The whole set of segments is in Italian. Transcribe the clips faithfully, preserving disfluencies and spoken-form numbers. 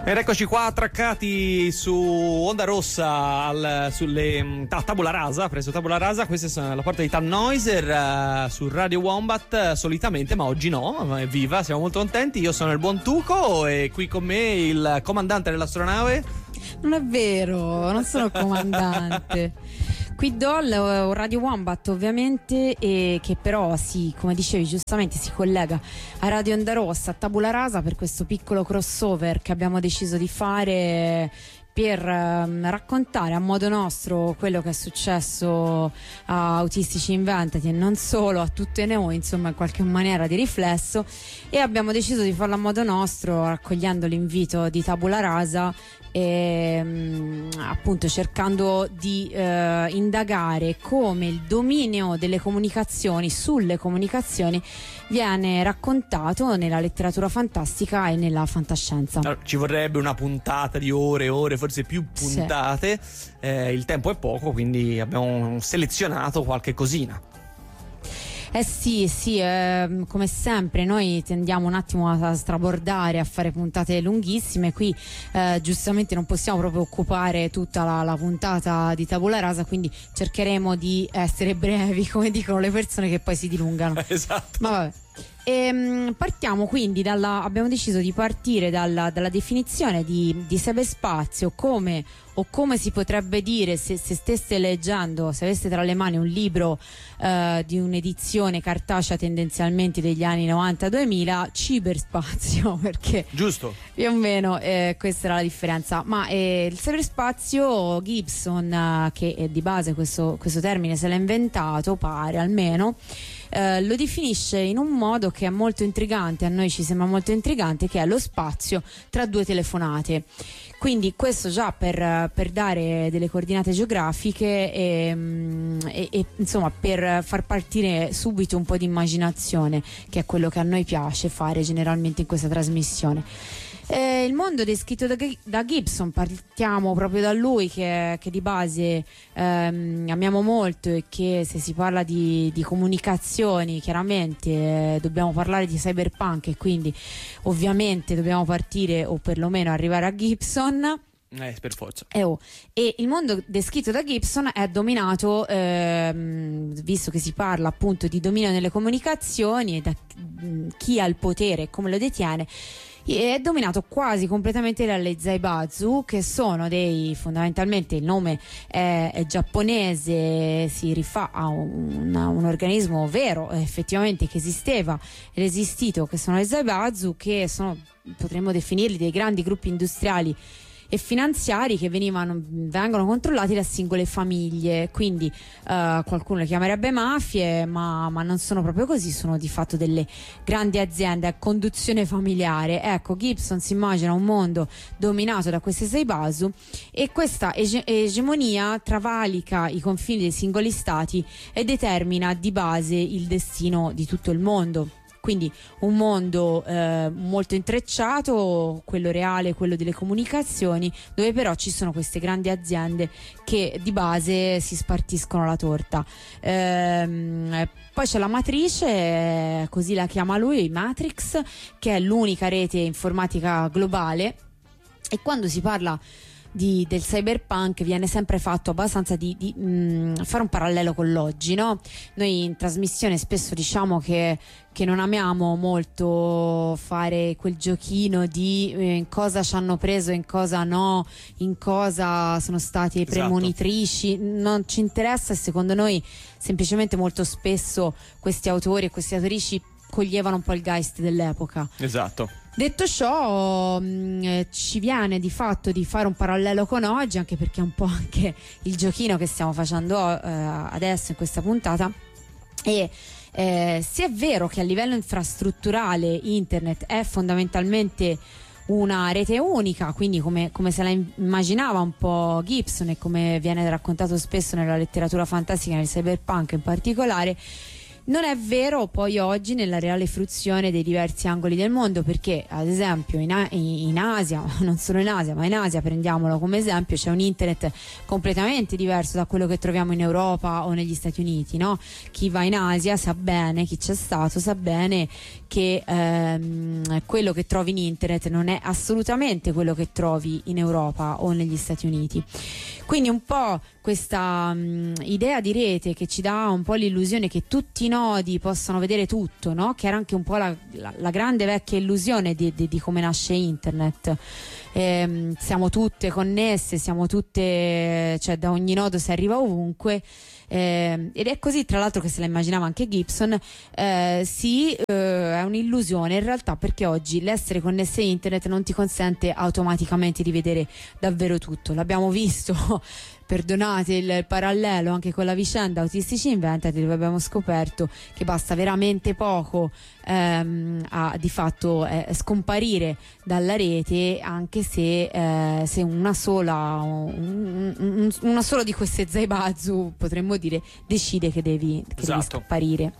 Ed eccoci qua attraccati su Onda Rossa al, sulle a Tabula Rasa, presso Tabula Rasa. Questa è la porta di Tannhäuser uh, su Radio Wombat uh, solitamente, ma oggi no, evviva, siamo molto contenti. Io sono il buon Tuco e qui con me il comandante dell'astronave. Non è vero, non sono il comandante. Qui do il Radio Wombat ovviamente, e che però si, come dicevi giustamente, si collega a Radio Onda Rossa, a Tabula Rasa, per questo piccolo crossover che abbiamo deciso di fare per um, raccontare a modo nostro quello che è successo a Autistici Inventati e non solo, a tutte noi, insomma, in qualche maniera di riflesso, e abbiamo deciso di farlo a modo nostro, raccogliendo l'invito di Tabula Rasa e um, appunto cercando di uh, indagare come il dominio delle comunicazioni sulle comunicazioni viene raccontato nella letteratura fantastica e nella fantascienza. Allora, ci vorrebbe una puntata di ore e ore, forse più puntate, sì. eh, il tempo è poco, quindi abbiamo selezionato qualche cosina. Eh sì, sì, eh, come sempre noi tendiamo un attimo a strabordare, a fare puntate lunghissime. Qui eh, giustamente non possiamo proprio occupare tutta la, la puntata di Tabula Rasa, quindi cercheremo di essere brevi, come dicono le persone che poi si dilungano. Esatto. Ma vabbè. E, partiamo quindi dalla, abbiamo deciso di partire dalla, dalla definizione di, di cyberspazio, come o come si potrebbe dire se, se stesse leggendo, se aveste tra le mani un libro eh, di un'edizione cartacea tendenzialmente degli anni novanta duemila, ciberspazio, perché giusto, più o meno eh, questa era la differenza. Ma eh, il cyberspazio, Gibson, eh, che è di base questo, questo termine se l'ha inventato, pare almeno, Eh, lo definisce in un modo che è molto intrigante, a noi ci sembra molto intrigante, che è lo spazio tra due telefonate. Quindi questo già per, per dare delle coordinate geografiche e, e, e insomma per far partire subito un po' di immaginazione, che è quello che a noi piace fare generalmente in questa trasmissione. Eh, il mondo descritto da, da Gibson, partiamo proprio da lui, che, che di base ehm, amiamo molto, e che se si parla di, di comunicazioni chiaramente eh, dobbiamo parlare di cyberpunk, e quindi ovviamente dobbiamo partire o perlomeno arrivare a Gibson. Eh, per forza. Eh, oh. E il mondo descritto da Gibson è dominato, ehm, visto che si parla appunto di dominio nelle comunicazioni e da mh, chi ha il potere e come lo detiene, è dominato quasi completamente dalle Zaibatsu, che sono dei, fondamentalmente il nome è, è giapponese, si rifà a un, a un organismo vero effettivamente che esisteva ed esistito, che sono le Zaibatsu, che sono, potremmo definirli, dei grandi gruppi industriali e finanziari che venivano, vengono controllati da singole famiglie, quindi uh, qualcuno le chiamerebbe mafie, ma, ma non sono proprio così, sono di fatto delle grandi aziende a conduzione familiare. Ecco, Gibson si immagina un mondo dominato da queste Zaibatsu, e questa ege- egemonia travalica i confini dei singoli stati e determina di base il destino di tutto il mondo. Quindi un mondo eh, molto intrecciato, quello reale, quello delle comunicazioni, dove però ci sono queste grandi aziende che di base si spartiscono la torta. Ehm, poi c'è la matrice, così la chiama lui, Matrix, che è l'unica rete informatica globale, e quando si parla Di, del cyberpunk viene sempre fatto abbastanza di, di mh, fare un parallelo con l'oggi, no? Noi in trasmissione spesso diciamo che, che non amiamo molto fare quel giochino di eh, in cosa ci hanno preso, in cosa no, in cosa sono stati premonitrici. Esatto. Non ci interessa, e secondo noi semplicemente molto spesso questi autori e queste autrici coglievano un po' il geist dell'epoca. Esatto. Detto ciò, mh, ci viene di fatto di fare un parallelo con oggi, anche perché è un po' anche il giochino che stiamo facendo eh, adesso in questa puntata. E eh, se è vero che a livello infrastrutturale internet è fondamentalmente una rete unica, quindi come, come se la immaginava un po' Gibson e come viene raccontato spesso nella letteratura fantastica, nel cyberpunk in particolare, Non è vero poi oggi nella reale fruizione dei diversi angoli del mondo, perché ad esempio in, A- in Asia, non solo in Asia, ma in Asia, prendiamolo come esempio, c'è un internet completamente diverso da quello che troviamo in Europa o negli Stati Uniti, no? Chi va in Asia sa bene, chi c'è stato sa bene che ehm, quello che trovi in internet non è assolutamente quello che trovi in Europa o negli Stati Uniti. Quindi un po' questa um, idea di rete che ci dà un po' l'illusione che tutti i nodi possano vedere tutto, no? Che era anche un po' la, la, la grande vecchia illusione di, di, di come nasce internet. Eh, siamo tutte connesse, siamo tutte, cioè da ogni nodo si arriva ovunque. Eh, ed è così tra l'altro che se la immaginava anche Gibson. Eh, sì, eh, è un'illusione in realtà, perché oggi l'essere connessi a internet non ti consente automaticamente di vedere davvero tutto. L'abbiamo visto, perdonate il parallelo, anche con la vicenda Autistici Inventati, dove abbiamo scoperto che basta veramente poco ehm, a di fatto eh, scomparire dalla rete, anche se, eh, se una sola un, un, una sola di queste zaibatsu, potremmo dire, decide che devi, che esatto. devi scomparire.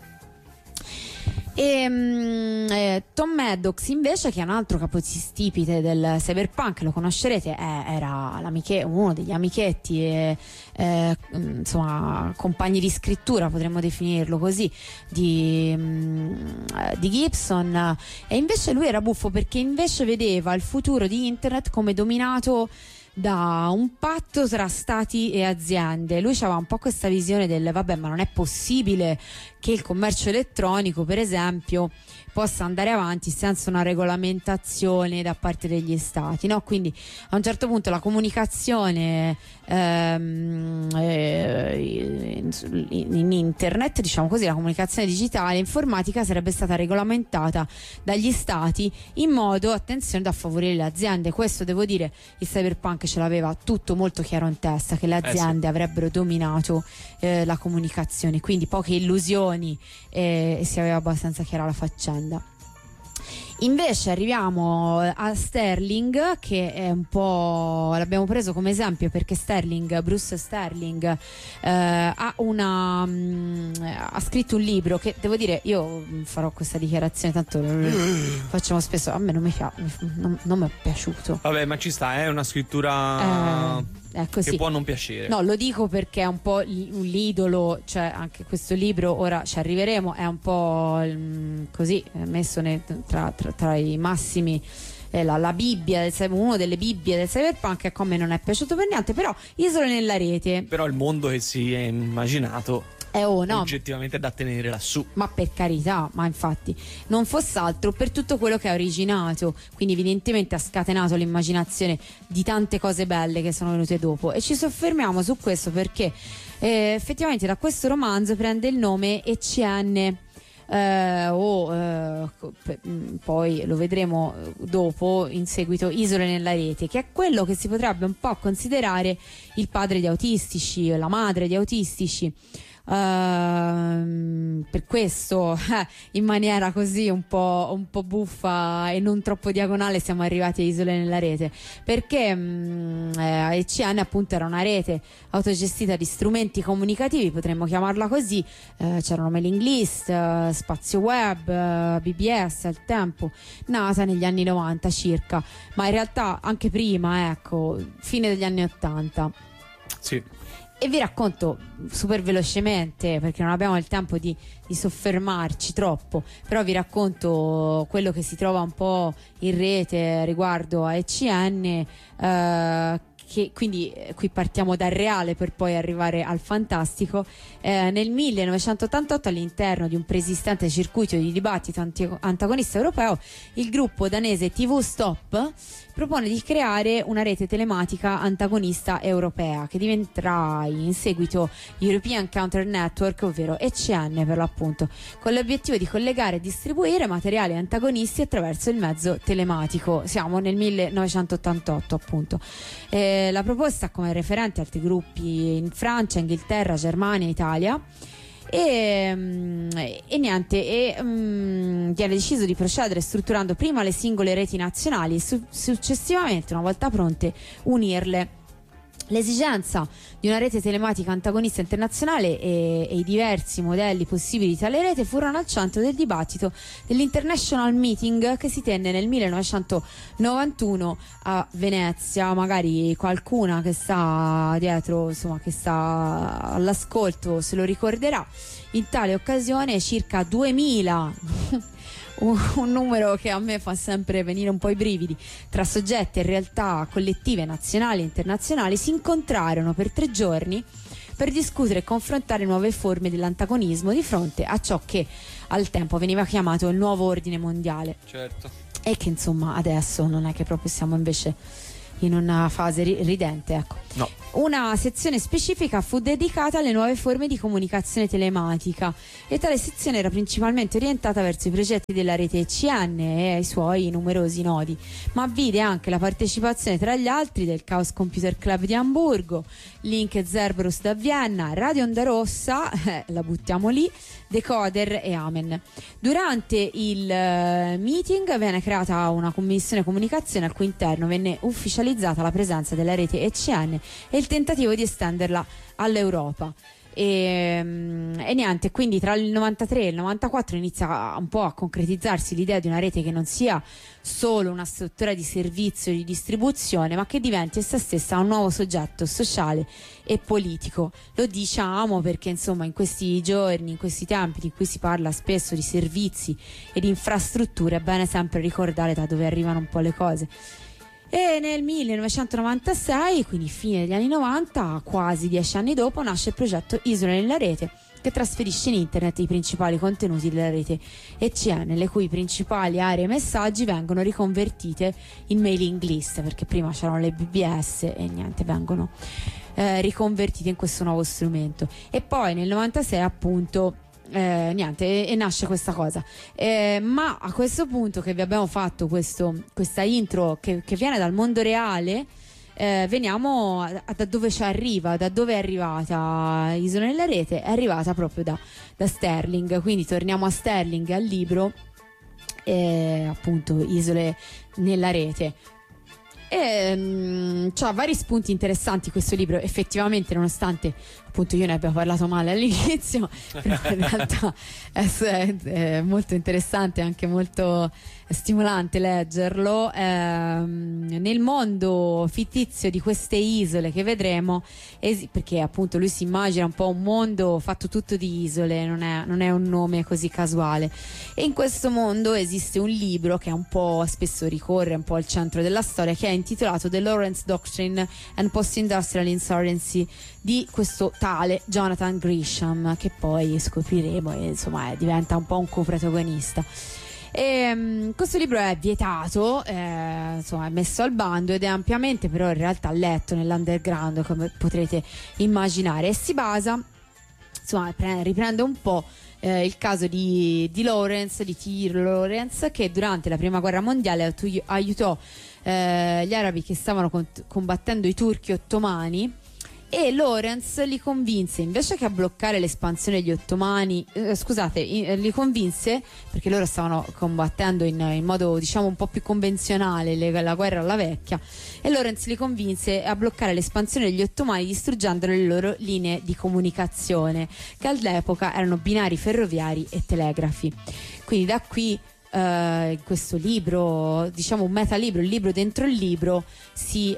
E, um, eh, Tom Maddox invece, che è un altro capostipite del cyberpunk, lo conoscerete, eh, era l'amiche, uno degli amichetti e, eh, insomma compagni di scrittura, potremmo definirlo così, di, um, di Gibson. E invece lui era buffo, perché invece vedeva il futuro di internet come dominato da un patto tra stati e aziende. Lui aveva un po' questa visione del vabbè, ma non è possibile che il commercio elettronico, per esempio, possa andare avanti senza una regolamentazione da parte degli stati, no? Quindi a un certo punto la comunicazione ehm, eh, in, in internet, diciamo così, la comunicazione digitale informatica sarebbe stata regolamentata dagli stati in modo, attenzione, da favorire le aziende. Questo, devo dire, il cyberpunk ce l'aveva tutto molto chiaro in testa, che le aziende eh sì. avrebbero dominato eh, la comunicazione, quindi poche illusioni eh, e si aveva abbastanza chiara la faccenda. Invece arriviamo a Sterling, che è un po', l'abbiamo preso come esempio perché Sterling, Bruce Sterling eh, ha una mh, ha scritto un libro che, devo dire, io farò questa dichiarazione, tanto facciamo spesso, a me non mi piace, non, non mi è piaciuto. Vabbè, ma ci sta, è una scrittura eh, è così. Che può non piacere. No, lo dico perché è un po' l'idolo, cioè anche questo libro, ora ci arriveremo, è un po' mh, così messo ne, tra, tra, tra i massimi, eh, la, la Bibbia del, uno delle Bibbie del cyberpunk, e come non è piaciuto per niente. Però Isole nella rete, però il mondo che si è immaginato Eh, oh, no. oggettivamente da tenere lassù. Ma per carità, ma infatti non fosse altro per tutto quello che ha originato, quindi evidentemente ha scatenato l'immaginazione di tante cose belle che sono venute dopo, e ci soffermiamo su questo perché eh, effettivamente da questo romanzo prende il nome E C N. Eh, o eh, poi lo vedremo dopo, in seguito, Isole nella rete, che è quello che si potrebbe un po' considerare il padre di autistici, la madre di autistici. Uh, per questo eh, in maniera così un po', un po' buffa e non troppo diagonale siamo arrivati a Isole nella rete, perché mh, eh, E C N appunto era una rete autogestita di strumenti comunicativi, potremmo chiamarla così. Eh, c'erano mailing list, eh, spazio web, eh, B B S al tempo, nata negli anni novanta circa, ma in realtà anche prima, ecco, fine degli anni ottanta. Sì. E vi racconto super velocemente, perché non abbiamo il tempo di, di soffermarci troppo, però vi racconto quello che si trova un po' in rete riguardo a E C N, eh, che quindi qui partiamo dal reale per poi arrivare al fantastico. Eh, nel millenovecentottantotto, all'interno di un preesistente circuito di dibattito anti- antagonista europeo, il gruppo danese T V Stop propone di creare una rete telematica antagonista europea che diventerà in seguito European Counter Network, ovvero E C N per l'appunto, con l'obiettivo di collegare e distribuire materiali antagonisti attraverso il mezzo telematico. Siamo nel millenovecentottantotto appunto. Eh, la proposta ha come referenti altri gruppi in Francia, Inghilterra, Germania, Italia. E, e niente, e um, viene deciso di procedere strutturando prima le singole reti nazionali e su- successivamente, una volta pronte, unirle L'esigenza di una rete telematica antagonista internazionale e, e i diversi modelli possibili di tale rete furono al centro del dibattito dell'International Meeting che si tenne nel millenovecentonovantuno a Venezia. Magari qualcuna che sta dietro, insomma, che sta all'ascolto se lo ricorderà. In tale occasione circa duemila un numero che a me fa sempre venire un po' i brividi, tra soggetti e realtà collettive nazionali e internazionali si incontrarono per tre giorni per discutere e confrontare nuove forme dell'antagonismo di fronte a ciò che al tempo veniva chiamato il nuovo ordine mondiale. Certo. E che insomma adesso non è che proprio siamo invece in una fase ri- ridente, ecco. No. Una sezione specifica fu dedicata alle nuove forme di comunicazione telematica e tale sezione era principalmente orientata verso i progetti della rete E C N e ai suoi numerosi nodi, ma vide anche la partecipazione tra gli altri del Chaos Computer Club di Amburgo, Link e Cerberus da Vienna, Radio Onda Rossa, eh, la buttiamo lì, Decoder e Amen. Durante il uh, meeting venne creata una commissione comunicazione al cui interno venne ufficializzata la presenza della rete E C N e il tentativo di estenderla all'Europa. E, e niente, quindi tra il novantatré e il novantaquattro inizia un po' a concretizzarsi l'idea di una rete che non sia solo una struttura di servizio e di distribuzione, ma che diventi essa stessa un nuovo soggetto sociale e politico. Lo diciamo perché insomma in questi giorni, in questi tempi in cui si parla spesso di servizi e di infrastrutture, è bene sempre ricordare da dove arrivano un po' le cose. E nel millenovecentonovantasei, quindi fine degli anni novanta, quasi dieci anni dopo, nasce il progetto Isole nella rete, che trasferisce in internet i principali contenuti della rete E C N, le cui principali aree e messaggi vengono riconvertite in mailing list, perché prima c'erano le B B S e niente, vengono eh, riconvertite in questo nuovo strumento. E poi nel novantasei appunto Eh, niente e, e nasce questa cosa, eh, ma a questo punto che vi abbiamo fatto questo, questa intro che, che viene dal mondo reale, eh, veniamo a, a, da dove ci arriva, da dove è arrivata Isole nella rete. È arrivata proprio da, da Sterling, quindi torniamo a Sterling, al libro, eh, appunto Isole nella rete. E um, c'ha vari spunti interessanti questo libro, effettivamente, nonostante appunto io ne abbia parlato male all'inizio, però in realtà è, è molto interessante, anche molto stimolante leggerlo. Ehm, nel mondo fittizio di queste isole che vedremo, es- perché appunto lui si immagina un po' un mondo fatto tutto di isole, non è, non è un nome così casuale, e in questo mondo esiste un libro che è un po', spesso ricorre un po' al centro della storia, che è intitolato The Lawrence Doctrine and Post-Industrial Insurgency, di questo tale Jonathan Grisham, che poi scopriremo e insomma diventa un po' un coprotagonista. E, um, questo libro è vietato, eh, insomma è messo al bando ed è ampiamente però in realtà letto nell'underground, come potrete immaginare, e si basa, insomma riprende un po' eh, il caso di, di Lawrence, di T. Lawrence, che durante la prima guerra mondiale aiutò eh, gli arabi che stavano cont- combattendo i turchi ottomani. E Lawrence li convinse, invece che a bloccare l'espansione degli ottomani, eh, scusate, in, li convinse, perché loro stavano combattendo in, in modo diciamo un po' più convenzionale le, la guerra alla vecchia, e Lawrence li convinse a bloccare l'espansione degli ottomani distruggendo le loro linee di comunicazione, che all'epoca erano binari ferroviari e telegrafi. Quindi da qui Uh, in questo libro, diciamo un metalibro, il libro dentro il libro, si,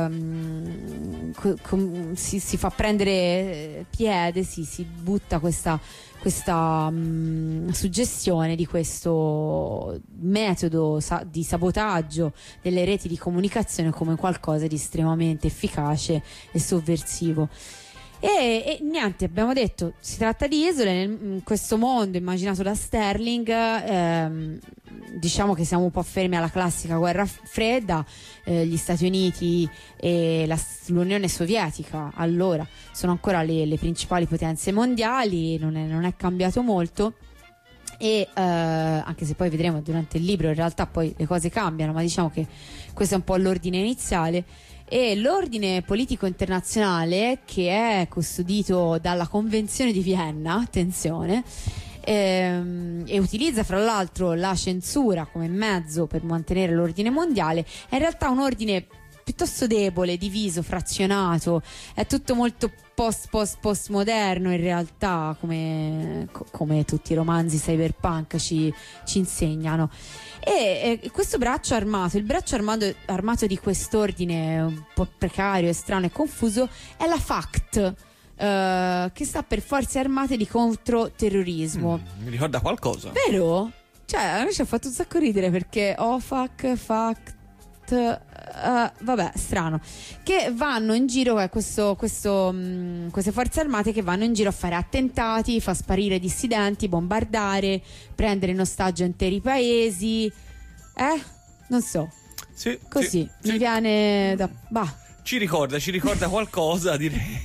um, co- com- si, si fa prendere piede, si, si butta questa, questa um, suggestione di questo metodo sa- di sabotaggio delle reti di comunicazione come qualcosa di estremamente efficace e sovversivo. E, e niente, abbiamo detto, si tratta di isole nel, in questo mondo immaginato da Sterling. ehm, diciamo che siamo un po' fermi alla classica guerra fredda. eh, gli Stati Uniti e la, l'Unione Sovietica allora sono ancora le, le principali potenze mondiali, non è, non è cambiato molto. E eh, anche se poi vedremo durante il libro in realtà poi le cose cambiano, ma diciamo che questo è un po' l'ordine iniziale. E l'ordine politico internazionale, che è custodito dalla Convenzione di Vienna, attenzione, ehm, e utilizza fra l'altro la censura come mezzo per mantenere l'ordine mondiale, è in realtà un ordine piuttosto debole, diviso, frazionato, è tutto molto post post post moderno in realtà, come, come tutti i romanzi cyberpunk ci, ci insegnano. E, e questo braccio armato, il braccio armato, armato di quest'ordine un po' precario, strano e confuso, è la F A C T, uh, che sta per Forze Armate di Controterrorismo. Mm, mi ricorda qualcosa, vero? Cioè, a me ci ha fatto un sacco ridere perché O F A C, F A C T, uh, vabbè, strano, che vanno in giro, eh, questo, questo, mh, queste forze armate che vanno in giro a fare attentati, fa sparire dissidenti, bombardare, prendere in ostaggio interi paesi, eh? Non so, sì, così, sì, mi sì. viene da... bah. Ci ricorda, ci ricorda qualcosa, direi,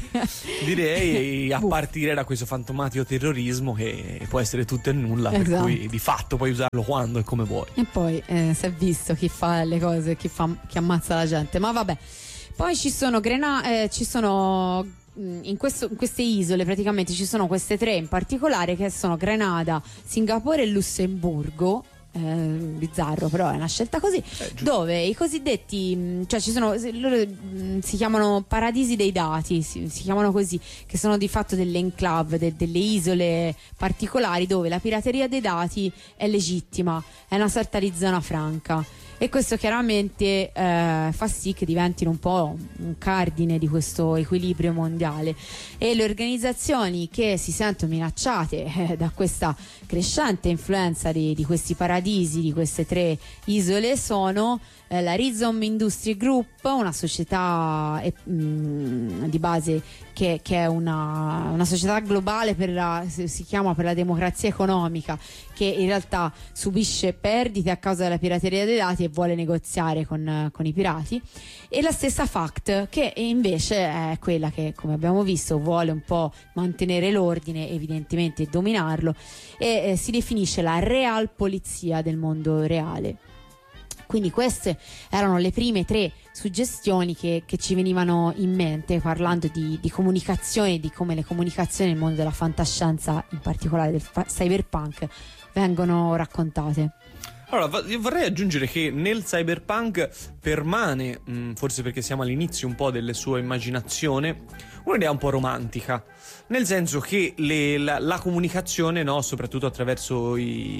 direi a partire da questo fantomatico terrorismo che può essere tutto e nulla, esatto. Per cui di fatto puoi usarlo quando e come vuoi. E poi eh, si è visto chi fa le cose, chi, fa, chi ammazza la gente, ma vabbè. Poi ci sono grena- eh, ci sono in, questo, in queste isole praticamente ci sono queste tre in particolare che sono Grenada, Singapore e Lussemburgo. Eh, bizzarro, però è una scelta così, eh, dove i cosiddetti, cioè ci sono, loro mh, si chiamano paradisi dei dati, si, si chiamano così, che sono di fatto delle enclave, de, delle isole particolari dove la pirateria dei dati è legittima, è una sorta di zona franca. E questo chiaramente eh, fa sì che diventino un po' un cardine di questo equilibrio mondiale, e le organizzazioni che si sentono minacciate eh, da questa crescente influenza di, di questi paradisi, di queste tre isole, sono eh, la Rhizome Industry Group, una società eh, mh, di base che, che è una, una società globale per la, si chiama per la democrazia economica, che in realtà subisce perdite a causa della pirateria dei dati e vuole negoziare con, con i pirati, e la stessa F A C T, che invece è quella che, come abbiamo visto, vuole un po' mantenere l'ordine, evidentemente, e dominarlo, e eh, si definisce la real polizia del mondo reale. Quindi queste erano le prime tre suggestioni che, che ci venivano in mente parlando di, di comunicazione, di come le comunicazioni nel mondo della fantascienza, in particolare del fa- cyberpunk, vengono raccontate. Allora, io vorrei aggiungere che nel cyberpunk permane, mh, forse perché siamo all'inizio un po' della sua immaginazione, un'idea un po' romantica, nel senso che le, la, la comunicazione, no, soprattutto attraverso i,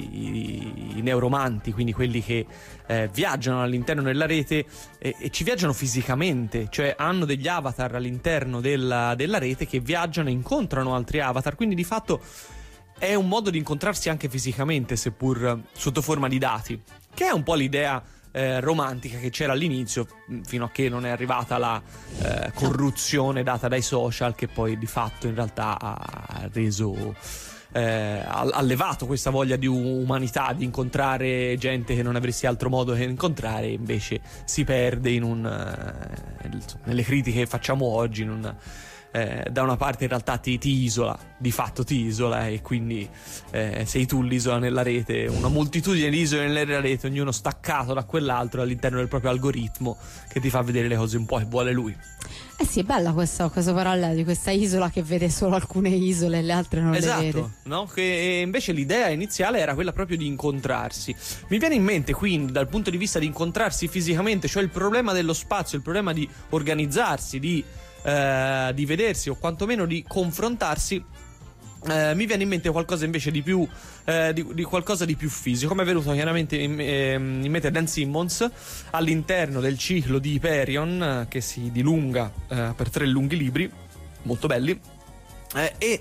i, i neuromanti, quindi quelli che eh, viaggiano all'interno della rete e, e ci viaggiano fisicamente, cioè hanno degli avatar all'interno della, della rete che viaggiano e incontrano altri avatar, quindi di fatto è un modo di incontrarsi anche fisicamente, seppur sotto forma di dati, che è un po' l'idea eh, romantica che c'era all'inizio, fino a che non è arrivata la eh, corruzione data dai social, che poi di fatto in realtà ha reso eh, ha allevato questa voglia di umanità, di incontrare gente che non avresti altro modo che incontrare, e invece si perde in un eh, nelle critiche che facciamo oggi, in un Eh, da una parte in realtà ti, ti isola, di fatto ti isola, e quindi eh, sei tu l'isola nella rete, una moltitudine di isole nella rete, ognuno staccato da quell'altro all'interno del proprio algoritmo che ti fa vedere le cose un po' che vuole lui. Eh sì, è bella questa, questo parallelo di questa isola che vede solo alcune isole e le altre non esatto, le vede. No? Che invece l'idea iniziale era quella proprio di incontrarsi. Mi viene in mente quindi dal punto di vista di incontrarsi fisicamente, cioè il problema dello spazio, il problema di organizzarsi, di Uh, di vedersi o quantomeno di confrontarsi, uh, mi viene in mente qualcosa invece di più uh, di, di qualcosa di più fisico, come è venuto chiaramente in, ehm, in mente Dan Simmons all'interno del ciclo di Hyperion, uh, che si dilunga uh, per tre lunghi libri molto belli, uh, e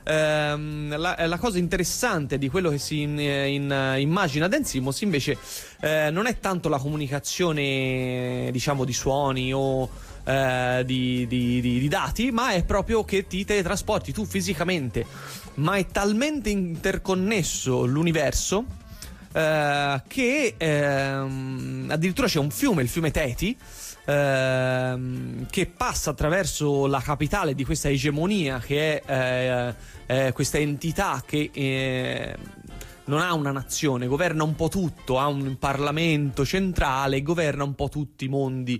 ehm, la, la cosa interessante di quello che si in, in, immagina Dan Simmons invece uh, non è tanto la comunicazione, diciamo, di suoni o Uh, di, di, di, di dati, ma è proprio che ti teletrasporti tu fisicamente, ma è talmente interconnesso l'universo uh, che uh, addirittura c'è un fiume, il fiume Teti, uh, che passa attraverso la capitale di questa egemonia che è uh, uh, questa entità che uh, non ha una nazione, governa un po' tutto, ha un Parlamento centrale, governa un po' tutti i mondi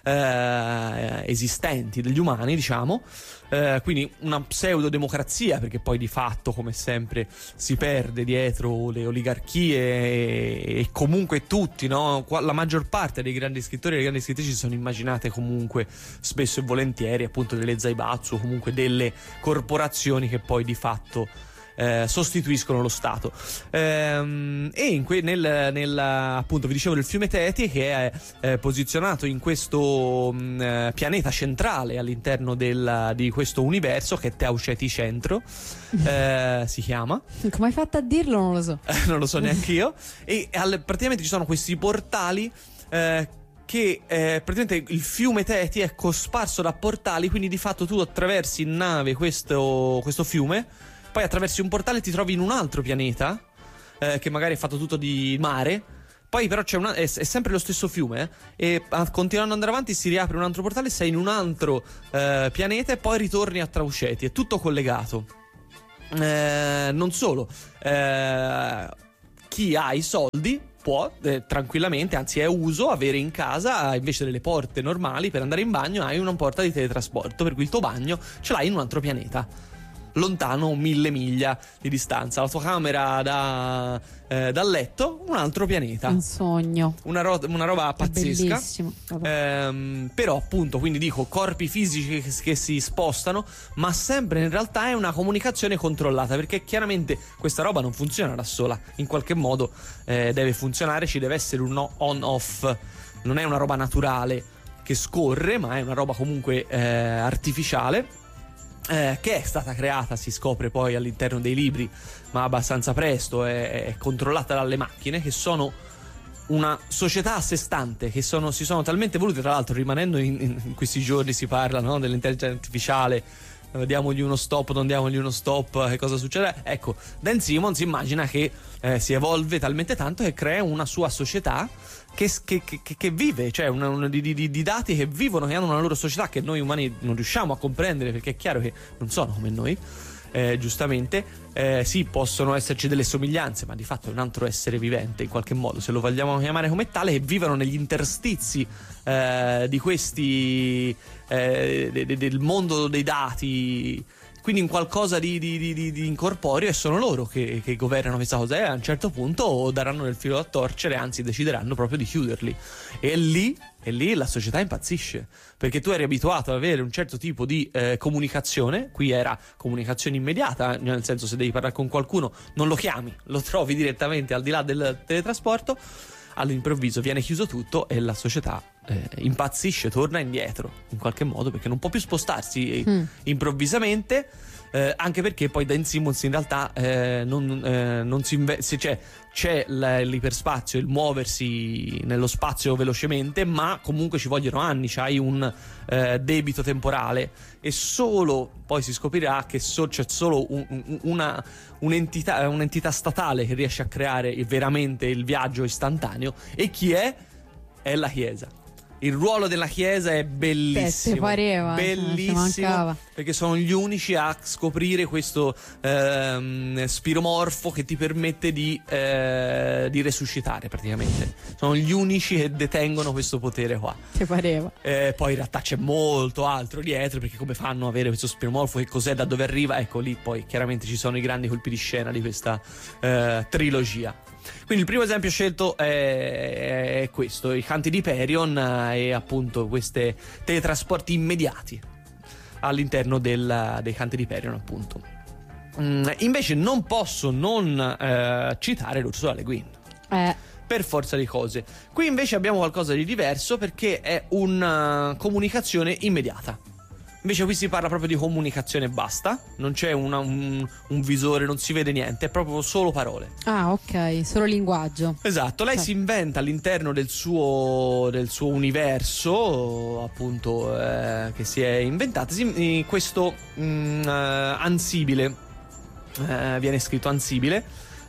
eh, esistenti degli umani, diciamo. Eh, quindi una pseudodemocrazia, perché poi di fatto, come sempre, si perde dietro le oligarchie e, e comunque tutti, no? La maggior parte dei grandi scrittori e delle grandi scrittrici si sono immaginate comunque spesso e volentieri appunto delle zaibatsu o comunque delle corporazioni che poi di fatto Eh, sostituiscono lo Stato. Ehm, e in que- nel, nel appunto vi dicevo del fiume Teti, che è eh, posizionato in questo mh, eh, pianeta centrale all'interno del, di questo universo, che è Tau Ceti Centro, eh, si chiama. Come hai fatto a dirlo non lo so. Non lo so neanche io. E al, praticamente ci sono questi portali eh, che eh, praticamente il fiume Teti è cosparso da portali, quindi di fatto tu attraversi in nave questo, questo fiume, poi attraversi un portale e ti trovi in un altro pianeta eh, che magari è fatto tutto di mare. Poi però c'è una, è, è sempre lo stesso fiume eh, e a, continuando ad andare avanti si riapre un altro portale, sei in un altro eh, pianeta e poi ritorni a Tau Ceti. È tutto collegato. Eh, non solo, eh, chi ha i soldi può eh, tranquillamente, anzi è uso, avere in casa, invece delle porte normali per andare in bagno, hai una porta di teletrasporto, per cui il tuo bagno ce l'hai in un altro pianeta, lontano mille miglia di distanza. La tua camera da, eh, dal letto, un altro pianeta. Un sogno. Una, ro- una roba pazzesca. Bellissimo. Ehm, però appunto, quindi dico, corpi fisici che, che si spostano, ma sempre in realtà è una comunicazione controllata, perché chiaramente questa roba non funziona da sola. In qualche modo eh, deve funzionare, ci deve essere un on-off. Non è una roba naturale che scorre, ma è una roba comunque eh, artificiale. Eh, che è stata creata, si scopre poi all'interno dei libri, ma abbastanza presto, è, è controllata dalle macchine, che sono una società a sé stante, che sono, si sono talmente evolute, tra l'altro rimanendo in, in questi giorni si parla, no, dell'intelligenza artificiale, diamogli uno stop, non diamogli uno stop, che cosa succede? Ecco, Dan Simmons immagina che eh, si evolve talmente tanto che crea una sua società che, che, che, che vive, cioè una, una di, di, di dati che vivono, che hanno una loro società che noi umani non riusciamo a comprendere, perché è chiaro che non sono come noi. Eh, giustamente eh, sì, possono esserci delle somiglianze, ma di fatto è un altro essere vivente in qualche modo, se lo vogliamo chiamare come tale, che vivono negli interstizi eh, di questi eh, de, de, del mondo dei dati, quindi in qualcosa di, di, di, di incorporeo, e sono loro che, che governano questa cosa, e a un certo punto daranno del filo da torcere, anzi decideranno proprio di chiuderli, e lì, e lì la società impazzisce, perché tu eri abituato ad avere un certo tipo di eh, comunicazione. Qui era comunicazione immediata, nel senso, se devi parlare con qualcuno non lo chiami, lo trovi direttamente al di là del teletrasporto. All'improvviso viene chiuso tutto e la società eh, impazzisce, torna indietro in qualche modo, perché non può più spostarsi mm. improvvisamente, eh, anche perché poi Dan Simmons in realtà eh, non, eh, non si investe, cioè c'è l'iperspazio, il muoversi nello spazio velocemente, ma comunque ci vogliono anni, c'hai un eh, debito temporale, e solo poi si scoprirà che so, c'è solo un, un, una, un'entità, un'entità statale che riesce a creare veramente il viaggio istantaneo, e chi è? È la Chiesa. Il ruolo della Chiesa è bellissimo, pareva, bellissimo, perché sono gli unici a scoprire questo ehm, spiromorfo che ti permette di, eh, di resuscitare praticamente. Sono gli unici che detengono questo potere qua. Ti pareva. Eh, poi in realtà c'è molto altro dietro, perché come fanno ad avere questo spiromorfo, che cos'è, da dove arriva? Ecco, lì poi chiaramente ci sono i grandi colpi di scena di questa eh, trilogia. Quindi il primo esempio scelto è, è questo, i canti di Hyperion, e appunto questi teletrasporti immediati all'interno del, dei canti di Hyperion, appunto. Mm, invece non posso non eh, citare l'Ursula Le Guin, eh. per forza di cose. Qui invece abbiamo qualcosa di diverso, perché è una comunicazione immediata. Invece qui si parla proprio di comunicazione e basta, non c'è una, un, un visore, non si vede niente, è proprio solo parole. Ah, ok, solo linguaggio. Esatto, lei Certo. si inventa all'interno del suo, del suo universo, appunto, eh, che si è inventata, si, questo mh, uh, ansibile, uh, viene scritto ansibile,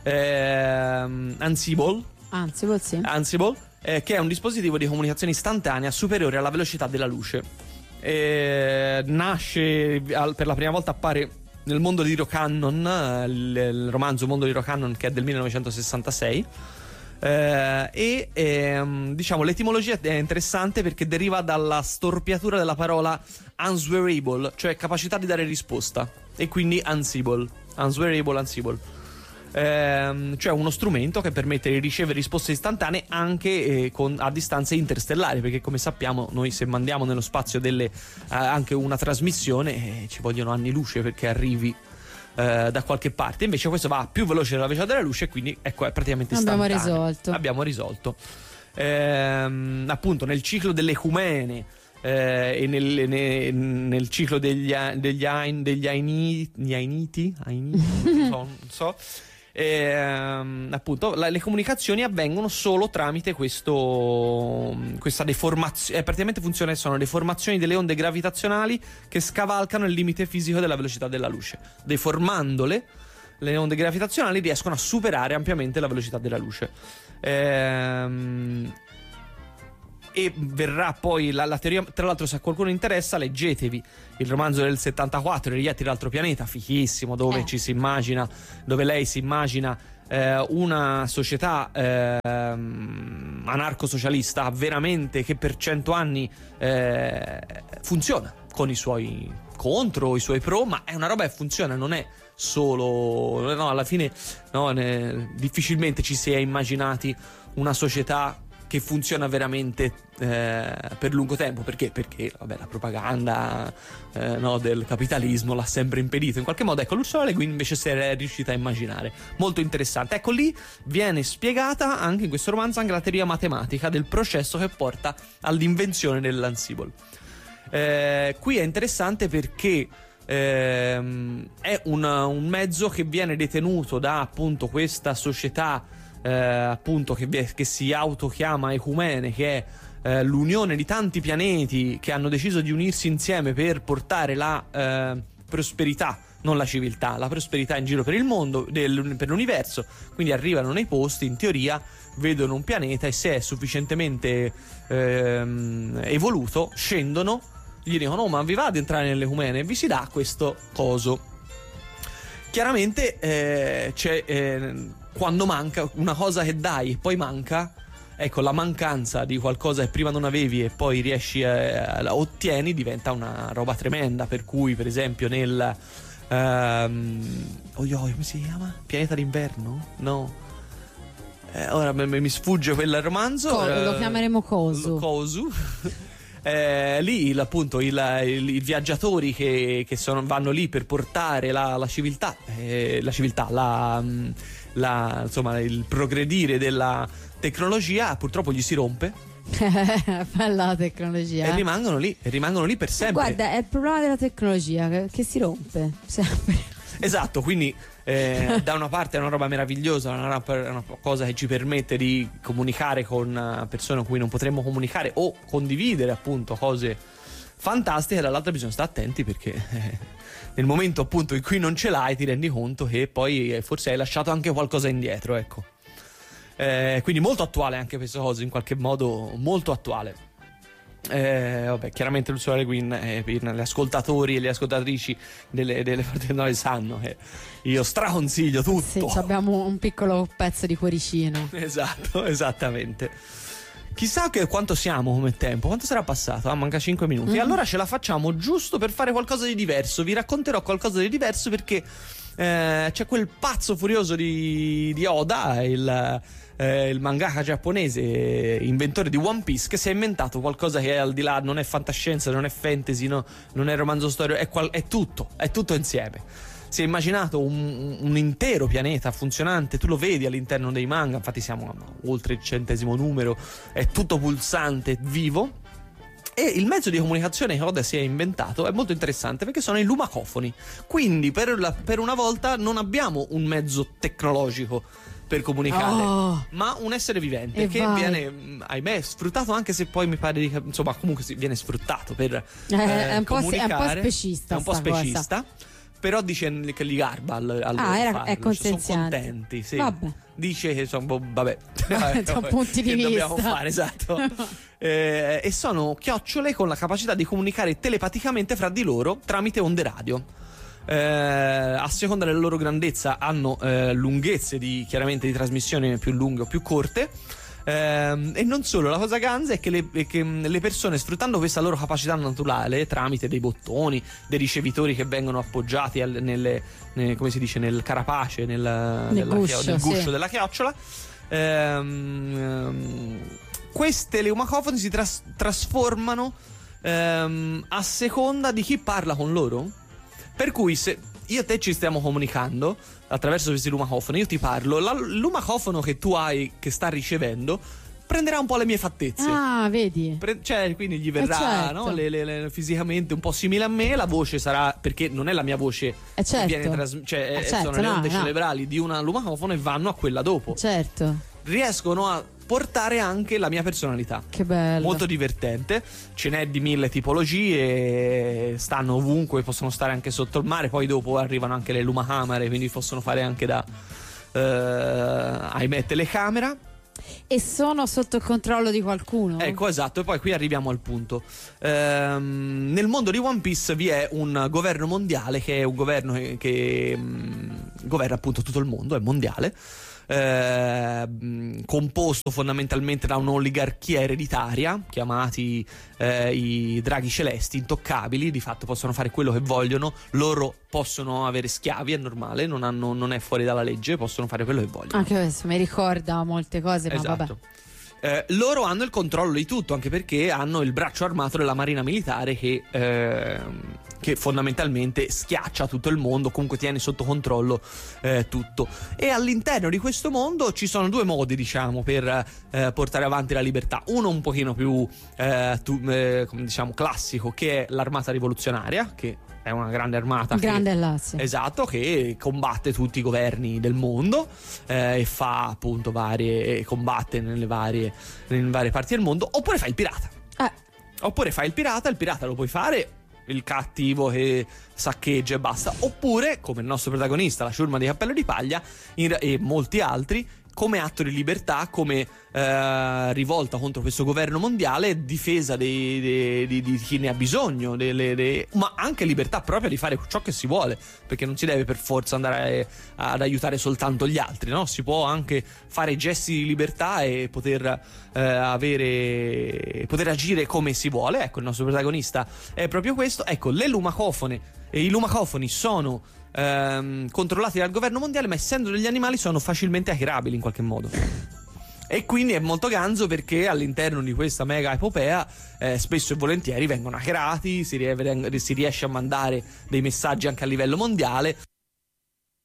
eh, Ansible, Ansible, sì. Ansible eh, che è un dispositivo di comunicazione istantanea superiore alla velocità della luce. Eh, nasce al, per la prima volta appare nel mondo di Rocannon, il, il romanzo Mondo di Rocannon, che è del millenovecentosessantasei. Eh, e ehm, diciamo l'etimologia è interessante perché deriva dalla storpiatura della parola answerable, cioè capacità di dare risposta, e quindi ansibile, answerable, ansibile, ehm, cioè uno strumento che permette di ricevere risposte istantanee anche eh, con, a distanze interstellari, perché come sappiamo noi, se mandiamo nello spazio delle, eh, anche una trasmissione, eh, ci vogliono anni luce perché arrivi da qualche parte. Invece questo va più veloce della velocità della luce, e quindi ecco, è praticamente istantaneo. Abbiamo risolto. Abbiamo risolto. Ehm, appunto nel ciclo delle ecumene eh, e nel, nel, nel ciclo degli degli, Ain, degli Ainiti, Ainiti, Ainiti non so, non so. Ehm, appunto la, le comunicazioni avvengono solo tramite questo questa deformazione, eh, praticamente funziona, sono deformazioni delle onde gravitazionali che scavalcano il limite fisico della velocità della luce. Deformandole, le onde gravitazionali riescono a superare ampiamente la velocità della luce. Ehm, e verrà poi la, la teoria, tra l'altro, se a qualcuno interessa, leggetevi il romanzo del settantaquattro, I reietti dell'altro pianeta, fichissimo, dove eh. ci si immagina, dove lei si immagina eh, una società eh, anarco-socialista veramente, che per cento anni eh, funziona, con i suoi contro, i suoi pro, ma è una roba che funziona, non è solo, no, alla fine no, ne, difficilmente ci si è immaginati una società che funziona veramente eh, per lungo tempo. Perché? Perché vabbè, la propaganda eh, no, del capitalismo l'ha sempre impedito in qualche modo. Ecco, l'Ursula Le Guin invece si è riuscita a immaginare. Molto interessante. Ecco, lì viene spiegata anche in questo romanzo anche la teoria matematica del processo che porta all'invenzione dell'Ansible. Eh, qui è interessante perché ehm, è un, un mezzo che viene detenuto da appunto questa società Eh, appunto che, che si autochiama Ecumene, che è eh, l'unione di tanti pianeti che hanno deciso di unirsi insieme per portare la eh, prosperità, non la civiltà, la prosperità in giro per il mondo, del, per l'universo. Quindi arrivano nei posti, in teoria vedono un pianeta e se è sufficientemente ehm, evoluto scendono, gli dicono: oh, ma vi va ad entrare nell'Ecumene? E vi si dà questo coso. Chiaramente eh, c'è eh, quando manca una cosa che dai e poi manca, ecco, la mancanza di qualcosa che prima non avevi e poi riesci a, a ottieni, diventa una roba tremenda. Per cui, per esempio, nel um, oh, io, come si chiama? Pianeta d'inverno? No, eh, ora mi, mi sfugge quel romanzo. Co- lo eh, chiameremo Kosu. Kosu. Eh, lì il, appunto il, il, i viaggiatori che, che sono, vanno lì per portare la, la civiltà, eh, la civiltà, la, la, insomma, il progredire della tecnologia, purtroppo gli si rompe. Bella tecnologia. E rimangono lì, e rimangono lì per sempre. Guarda, è il problema della tecnologia che, che si rompe sempre. Esatto, quindi eh, da una parte è una roba meravigliosa, una, una cosa che ci permette di comunicare con persone con cui non potremmo comunicare o condividere appunto cose fantastiche. Dall'altra bisogna stare attenti perché eh, nel momento appunto in cui non ce l'hai ti rendi conto che poi eh, forse hai lasciato anche qualcosa indietro, ecco. Eh, quindi molto attuale anche questa cosa, in qualche modo molto attuale. Eh, vabbè, chiaramente l'Ursula Le Guin, eh, gli ascoltatori e le ascoltatrici delle, delle parti del noi sanno che io straconsiglio tutto. Sì, abbiamo un piccolo pezzo di cuoricino. Esatto, esattamente. Chissà che quanto siamo come tempo, quanto sarà passato? Ah, manca cinque minuti. Mm-hmm. Allora ce la facciamo giusto per fare qualcosa di diverso. Vi racconterò qualcosa di diverso perché eh, c'è quel pazzo furioso di, di Oda, il Eh, il mangaka giapponese, inventore di One Piece, che si è inventato qualcosa che è al di là, non è fantascienza, non è fantasy, no, non è romanzo storico, è, qual- è tutto, è tutto insieme. Si è immaginato un, un intero pianeta funzionante, tu lo vedi all'interno dei manga, infatti siamo oltre il centesimo numero, è tutto pulsante, vivo. E il mezzo di comunicazione che Oda si è inventato è molto interessante perché sono i lumacofoni. Quindi per, la, per una volta non abbiamo un mezzo tecnologico per comunicare, oh, ma un essere vivente che vai. viene, ahimè, sfruttato, anche se poi mi pare di, insomma, comunque viene sfruttato per eh, eh, è, un comunicare. È un po' specista. È un po' specista. Però dice che li garba al, al ah, era, è sono contenti, sì. Vabbè. Dice che sono, boh, vabbè, da punti di che vista dobbiamo fare, esatto. eh, e sono chiocciole con la capacità di comunicare telepaticamente fra di loro tramite onde radio. eh, a seconda della loro grandezza hanno eh, lunghezze di, chiaramente di trasmissione più lunghe o più corte. Eh, e non solo, la cosa ganza è che le, è che le persone, sfruttando questa loro capacità naturale tramite dei bottoni, dei ricevitori che vengono appoggiati al, nelle, nelle, come si dice, nel carapace, nel, nel nella, guscio, nel guscio sì. della chiocciola, ehm, queste leumacofoni si tras- trasformano ehm, a seconda di chi parla con loro. Per cui se io e te ci stiamo comunicando attraverso questi lumacofoni, io ti parlo, la, il lumacofono che tu hai, che sta ricevendo, prenderà un po' le mie fattezze. Ah, vedi? Pre- cioè, quindi gli verrà, Eh, certo. no? le, le, le- fisicamente un po' simile a me. La voce sarà, perché non è la mia voce Eh, certo. che viene trasmessa, cioè Eh, eh, certo, sono le no, onde no. cerebrali di una lumacofono e vanno a quella dopo. Certo. Riescono a portare anche la mia personalità. Che bello. Molto divertente, ce n'è di mille tipologie, stanno ovunque, possono stare anche sotto il mare, poi dopo arrivano anche le lumacamere, quindi possono fare anche da eh, ahimè telecamera. E sono sotto il controllo di qualcuno? Ecco, esatto, e poi qui arriviamo al punto. Ehm, nel mondo di One Piece vi è un governo mondiale che è un governo che, che mh, governa appunto tutto il mondo, è mondiale. Eh, composto fondamentalmente da un'oligarchia ereditaria chiamati eh, i draghi celesti intoccabili, di fatto possono fare quello che vogliono, loro possono avere schiavi, è normale, non, hanno, non è fuori dalla legge, possono fare quello che vogliono. Anche questo mi ricorda molte cose, ma Esatto. vabbè. Eh, loro hanno il controllo di tutto, anche perché hanno il braccio armato della marina militare che, eh, che fondamentalmente schiaccia tutto il mondo, comunque tiene sotto controllo eh, tutto. E all'interno di questo mondo ci sono due modi, diciamo, per eh, portare avanti la libertà. Uno un pochino più eh, tu, eh, come diciamo classico, che è l'armata rivoluzionaria, che è una grande armata Grande che, Lazio. esatto, che combatte tutti i governi del mondo eh, e fa appunto varie combatte nelle varie, nelle varie parti del mondo. Oppure fai il pirata. Eh, Oppure fai il pirata, il pirata lo puoi fare il cattivo che saccheggia e basta. Oppure, come il nostro protagonista, la ciurma di Cappello di Paglia, in, e molti altri, come atto di libertà, come eh, rivolta contro questo governo mondiale, difesa dei, dei, di, di chi ne ha bisogno, delle, dei, ma anche libertà propria di fare ciò che si vuole, perché non si deve per forza andare a, ad aiutare soltanto gli altri, no? Si può anche fare gesti di libertà e poter eh, avere, poter agire come si vuole. Ecco, il nostro protagonista è proprio questo. Ecco, le lumacofone e i lumacofoni sono Ehm, controllati dal governo mondiale, ma essendo degli animali sono facilmente hackerabili in qualche modo. E quindi è molto ganzo perché all'interno di questa mega epopea eh, spesso e volentieri vengono hackerati, si, rie- si riesce a mandare dei messaggi anche a livello mondiale.